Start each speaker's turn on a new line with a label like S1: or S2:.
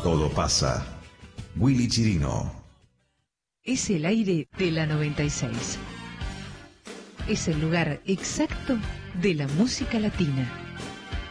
S1: todo pasa. Willy Chirino.
S2: Es el aire de la 96. Es el lugar exacto de la música latina.